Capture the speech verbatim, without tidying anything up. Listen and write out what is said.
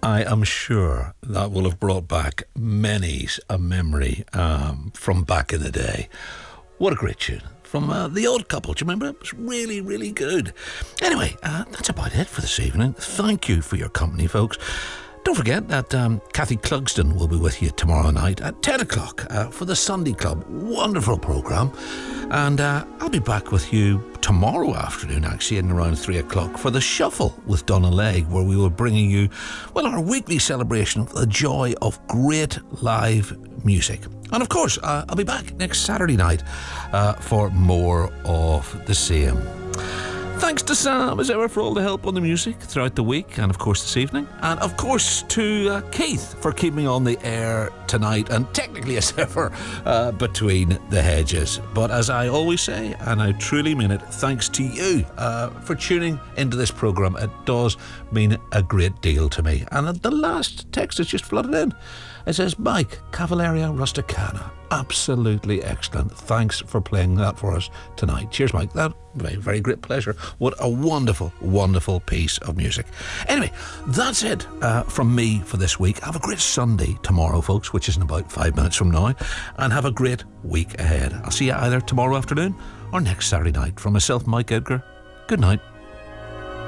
I am sure that will have brought back many's a memory um, from back in the day. What a great tune. From uh, The Odd Couple, do you remember? It was really, really good. Anyway, uh, that's about it for this evening. Thank you for your company, folks. Don't forget that um, Kathy Clugston will be with you tomorrow night at ten o'clock uh, for the Sunday Club. Wonderful programme. And uh, I'll be back with you tomorrow afternoon, actually, in around three o'clock for the Shuffle with Donna Legg, where we will be bringing you, well, our weekly celebration of the joy of great live music. And of course, uh, I'll be back next Saturday night uh, for more of the same. Thanks to Sam, as ever, for all the help on the music throughout the week and, of course, this evening. And, of course, to uh, Keith for keeping me on the air tonight and technically, as ever, uh, between the hedges. But as I always say, and I truly mean it, thanks to you uh, for tuning into this programme. It does mean a great deal to me. And the last text has just flooded in. It says, Mike, Cavalleria Rusticana. Absolutely excellent. Thanks for playing that for us tonight. Cheers, Mike. That very, very great pleasure. What a wonderful, wonderful piece of music. Anyway, that's it uh, from me for this week. Have a great Sunday tomorrow, folks, which is in about five minutes from now. And have a great week ahead. I'll see you either tomorrow afternoon or next Saturday night. From myself, Mike Edgar, good night.